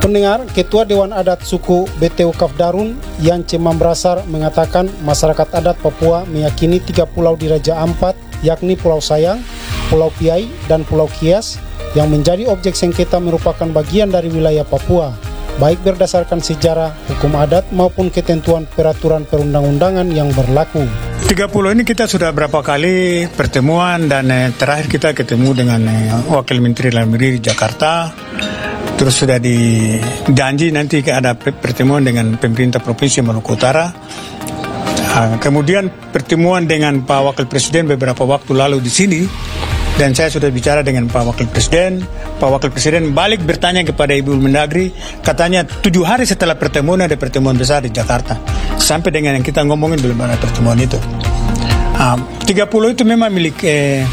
Pendengar, Ketua Dewan Adat Suku BTU Kafdarun, Yance Mambrasar, mengatakan masyarakat adat Papua meyakini 3 pulau di Raja Ampat, yakni Pulau Sayang, Pulau Piai, dan Pulau Kias, yang menjadi objek sengketa merupakan bagian dari wilayah Papua, baik berdasarkan sejarah, hukum adat, maupun ketentuan peraturan perundang-undangan yang berlaku. 30 ini kita sudah berapa kali pertemuan dan terakhir kita ketemu dengan Wakil Menteri Dalam Negeri di Jakarta. Terus sudah dijanji nanti ada pertemuan dengan pemerintah Provinsi Maluku Utara. Kemudian pertemuan dengan Pak Wakil Presiden beberapa waktu lalu di sini. Dan saya sudah bicara dengan Pak Wakil Presiden. Pak Wakil Presiden balik bertanya kepada Ibu Mendagri. Katanya 7 hari setelah pertemuan ada pertemuan besar di Jakarta. Sampai dengan yang kita ngomongin belum ada pertemuan itu. 30 itu memang milik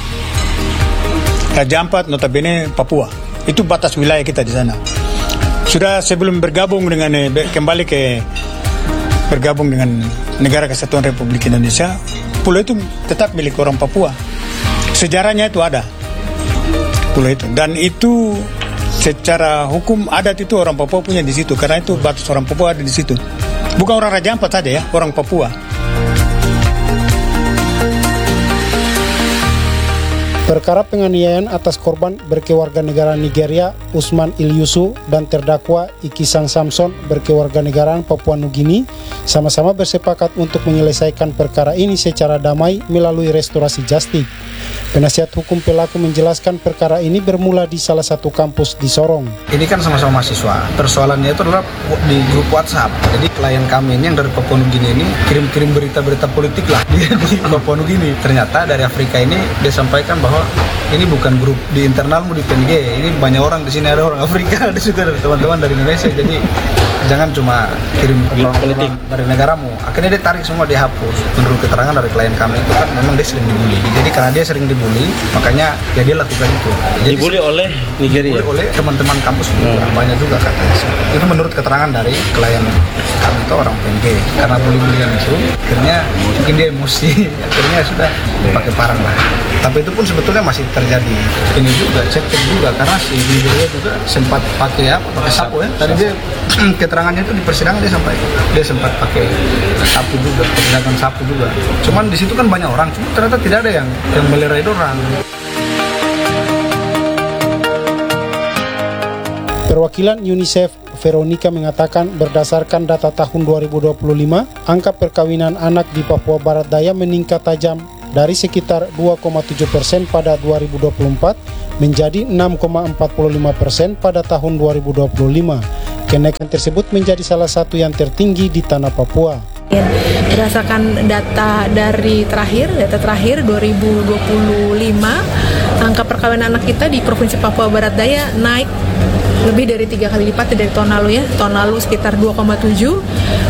Raja Ampat, notabene Papua. Itu batas wilayah kita di sana. Sudah sebelum bergabung dengan bergabung dengan Negara Kesatuan Republik Indonesia, pulau itu tetap milik orang Papua. Sejarahnya itu ada pulau itu, dan itu secara hukum adat itu orang Papua punya di situ, karena itu batas orang Papua ada di situ. Bukan orang Raja Ampat saja ya, orang Papua. Perkara penganiayaan atas korban berkewarganegaraan Nigeria, Usman Ilyusu, dan terdakwa Ikisang Samson berkewarganegaraan Papua Nugini sama-sama bersepakat untuk menyelesaikan perkara ini secara damai melalui restorasi justik. Penasihat hukum pelaku menjelaskan perkara ini bermula di salah satu kampus di Sorong. Ini kan sama-sama mahasiswa. Persoalannya itu adalah di grup WhatsApp. Jadi klien kami ini yang dari Papua Nugini ini kirim-kirim berita-berita politik lah di Papua Nugini. Ternyata dari Afrika ini dia sampaikan bahwa ini bukan grup di internalmu di PNG. Ini banyak orang di sini, ada orang Afrika, ada juga dari teman-teman dari Indonesia. Jadi jangan cuma kirim politik dari negaramu. Akhirnya dia tarik semua, dia hapus. Menurut keterangan dari klien kami itu kan memang dia sering dibully. Jadi karena dia sering dibully, makanya ya dia lakukan itu. Jadi, dibully oleh Nigeria? Dibully oleh teman-teman kampus juga, banyak juga katanya. Itu menurut keterangan dari klien kami itu orang PNG. Karena bully-bullyan itu, akhirnya mungkin dia emosi. Akhirnya sudah pakai parang lah. Tapi itu pun sebetulnya masih terjadi. Ini juga, cek juga, karena si Nigeria juga sempat pakai sapu ya. Tadi dia keterangannya itu di persidangan dia sempat pakai sapu juga, perdagangan sapu juga. Cuman di situ kan banyak orang, cuma ternyata tidak ada yang melerai orang. Perwakilan UNICEF Veronica mengatakan berdasarkan data tahun 2025, angka perkawinan anak di Papua Barat Daya meningkat tajam dari sekitar 2,7% pada 2024 menjadi 6,45% pada tahun 2025. Kenaikan tersebut menjadi salah satu yang tertinggi di tanah Papua. Berdasarkan data terakhir 2025, angka perkawinan anak kita di Provinsi Papua Barat Daya naik lebih dari 3 kali lipat dari tahun lalu ya. Tahun lalu sekitar 2,7,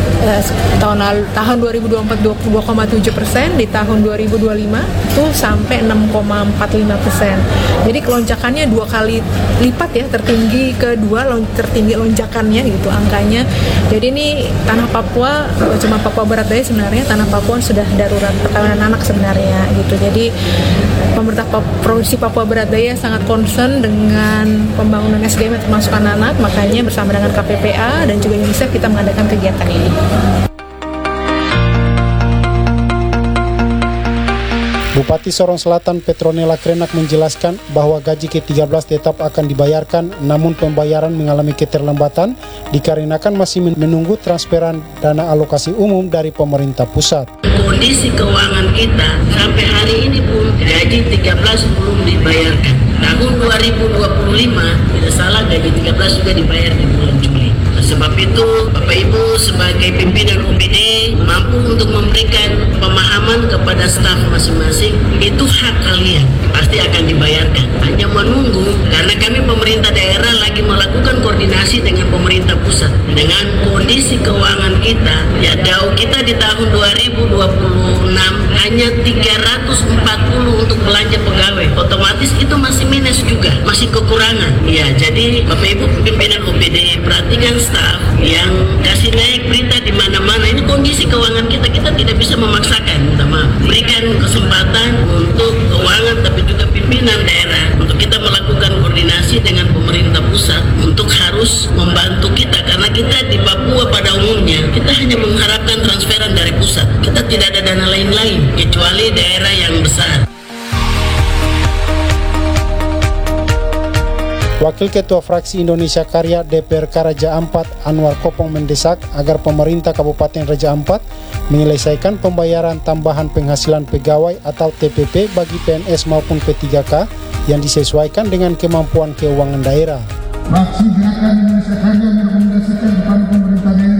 tahun 2024 2,7%, di tahun 2025 itu sampai 6,45%. Jadi kelonjakannya 2 kali lipat ya, tertinggi lonjakannya gitu angkanya. Jadi ini tanah Papua, cuma Papua Barat Daya sebenarnya, tanah Papua sudah darurat perkawinan anak sebenarnya gitu. Jadi pemerintah Provinsi Papua Barat Daya sangat concern dengan pembangunan SDM termasuk anak-anak, makanya bersama dengan KPPA dan juga UNICEF kita mengadakan kegiatan ini. Bupati Sorong Selatan Petronella Krenak menjelaskan bahwa gaji ke-13 tetap akan dibayarkan, namun pembayaran mengalami keterlambatan dikarenakan masih menunggu transferan dana alokasi umum dari pemerintah pusat. Kondisi keuangan kita sampai hari ini pun gaji 13 belum dibayarkan. Tahun 2025 tidak salah gaji 13 sudah dibayar di bulan Juli. Sebab itu Bapak Ibu sebagai pimpinan OPD mampu untuk memberikan pemahaman kepada staf masing-masing, itu hak kalian, pasti akan dibayarkan. Hanya menunggu, karena kami pemerintah daerah lagi melakukan koordinasi dengan pemerintah pusat. Dengan kondisi keuangan kita, ya DAU kita di tahun 2026 hanya 340 untuk belanja pegawai. Otomatis itu masih minus juga, masih kekurangan. Ya, jadi Bapak Ibu pimpinan OPD perhatikan staf yang kasih naik berita di mana-mana. Ini kondisi keuangan kita tidak bisa memaksakan, minta maaf. Berikan kesempatan untuk keuangan tapi juga pimpinan daerah untuk kita melakukan koordinasi dengan pemerintah pusat untuk harus membantu kita hanya mengharapkan transferan dari pusat. Kita tidak ada dana lain-lain kecuali daerah yang besar. Wakil Ketua Fraksi Indonesia Karya DPRK Raja Ampat Anwar Kopong mendesak agar pemerintah Kabupaten Raja Ampat menyelesaikan pembayaran tambahan penghasilan pegawai atau TPP bagi PNS maupun P3K yang disesuaikan dengan kemampuan keuangan daerah. Fraksi Gerakan Indonesia Karya merekomendasikan kepada pemerintah daerah